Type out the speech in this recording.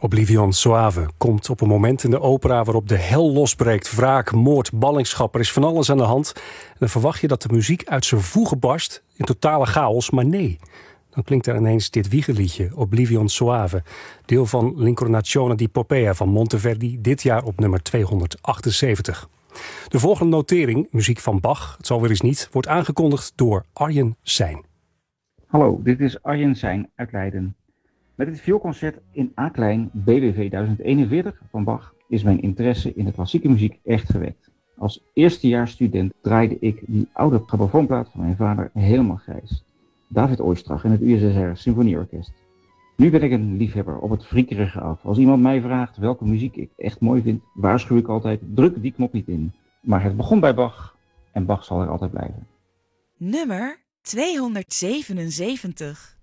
Oblivion Soave komt op een moment in de opera waarop de hel losbreekt. Wraak, moord, ballingschap, er is van alles aan de hand. En dan verwacht je dat de muziek uit zijn voegen barst in totale chaos, maar nee. Dan klinkt er ineens dit wiegeliedje, Oblivion Soave. Deel van L'Incarnazione di Poppea van Monteverdi, dit jaar op nummer 278. De volgende notering, muziek van Bach, het zal weer eens niet, wordt aangekondigd door Arjen Sein. Hallo, dit is Arjen Sein uit Leiden. Met het vioolconcert in A-klein BWV 1041 van Bach is mijn interesse in de klassieke muziek echt gewekt. Als eerstejaarsstudent draaide ik die oude grammofoonplaat van mijn vader helemaal grijs. David Oistrakh en het USSR Symfonieorkest. Nu ben ik een liefhebber op het friekerige af. Als iemand mij vraagt welke muziek ik echt mooi vind, waarschuw ik altijd, druk die knop niet in. Maar het begon bij Bach en Bach zal er altijd blijven. Nummer 277.